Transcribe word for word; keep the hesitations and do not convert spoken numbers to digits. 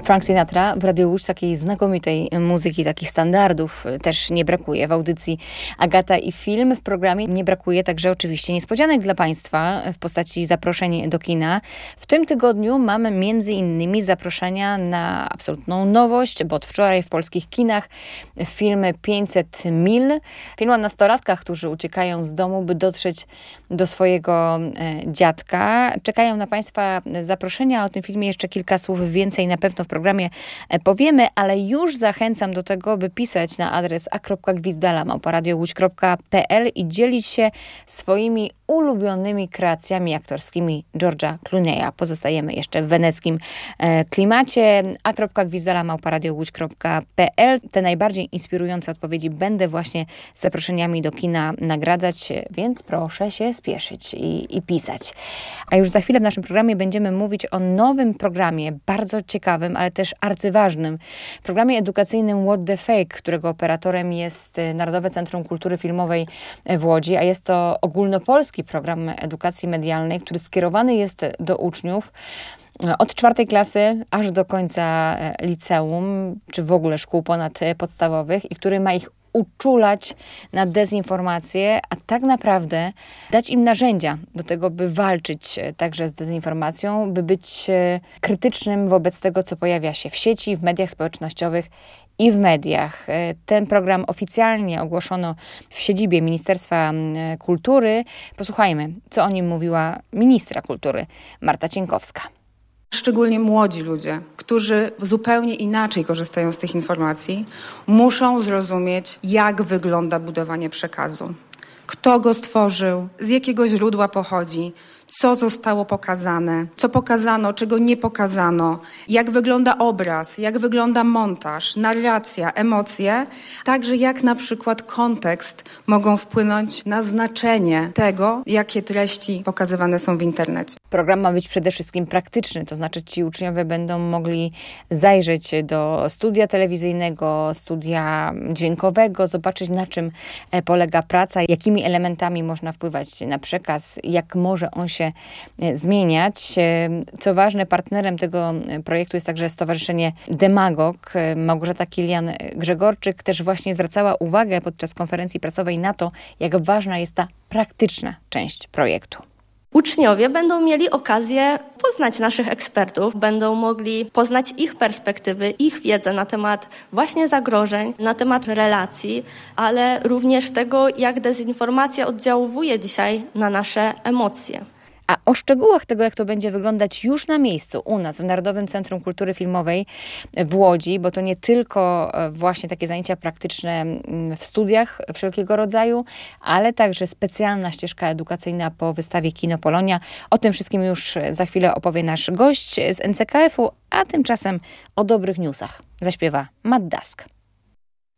Frank Sinatra w Radiu Łódź, takiej znakomitej muzyki, takich standardów też nie brakuje. W audycji Agata i Film w programie nie brakuje także oczywiście niespodzianek dla Państwa w postaci zaproszeń do kina. W tym tygodniu mamy między innymi zaproszenia na absolutną nowość, bo od wczoraj w polskich kinach film pięćset mil. Film o nastolatkach, którzy uciekają z domu, by dotrzeć do swojego dziadka. Czekają na Państwa zaproszenia. O tym filmie jeszcze kilka słów więcej na pewno w programie powiemy, ale już zachęcam do tego, by pisać na adres a kropka gwizdala małpa radio łódź kropka pe el i dzielić się swoimi ulubionymi kreacjami aktorskimi George'a Clooney'a. Pozostajemy jeszcze w weneckim e, klimacie. a kropka gwizdala małpa radio łódź kropka pe el. Te najbardziej inspirujące odpowiedzi będę właśnie z zaproszeniami do kina nagradzać, więc proszę się spieszyć i, i pisać. A już za chwilę w naszym programie będziemy mówić o nowym programie, bardzo ciekawym, ale też arcyważnym. Programie edukacyjnym What the Fake, którego operatorem jest Narodowe Centrum Kultury Filmowej w Łodzi, a jest to ogólnopolski program edukacji medialnej, który skierowany jest do uczniów od czwartej klasy aż do końca liceum, czy w ogóle szkół ponadpodstawowych i który ma ich uczulać na dezinformację, a tak naprawdę dać im narzędzia do tego, by walczyć także z dezinformacją, by być krytycznym wobec tego, co pojawia się w sieci, w mediach społecznościowych i w mediach. Ten program oficjalnie ogłoszono w siedzibie Ministerstwa Kultury. Posłuchajmy, co o nim mówiła ministra kultury Marta Cienkowska. Szczególnie młodzi ludzie, którzy zupełnie inaczej korzystają z tych informacji, muszą zrozumieć, jak wygląda budowanie przekazu. Kto go stworzył, z jakiego źródła pochodzi, co zostało pokazane, co pokazano, czego nie pokazano, jak wygląda obraz, jak wygląda montaż, narracja, emocje, także jak na przykład kontekst mogą wpłynąć na znaczenie tego, jakie treści pokazywane są w internecie. Program ma być przede wszystkim praktyczny, to znaczy ci uczniowie będą mogli zajrzeć do studia telewizyjnego, studia dźwiękowego, zobaczyć, na czym polega praca, jakimi elementami można wpływać na przekaz, jak może on się zmieniać. Co ważne, partnerem tego projektu jest także Stowarzyszenie Demagog. Małgorzata Kilian-Grzegorczyk też właśnie zwracała uwagę podczas konferencji prasowej na to, jak ważna jest ta praktyczna część projektu. Uczniowie będą mieli okazję poznać naszych ekspertów, będą mogli poznać ich perspektywy, ich wiedzę na temat właśnie zagrożeń, na temat relacji, ale również tego, jak dezinformacja oddziałuje dzisiaj na nasze emocje. A o szczegółach tego, jak to będzie wyglądać już na miejscu u nas w Narodowym Centrum Kultury Filmowej w Łodzi, bo to nie tylko właśnie takie zajęcia praktyczne w studiach wszelkiego rodzaju, ale także specjalna ścieżka edukacyjna po wystawie Kino Polonia. O tym wszystkim już za chwilę opowie nasz gość z en ce ka efu, a tymczasem o dobrych newsach zaśpiewa Matt Dusk.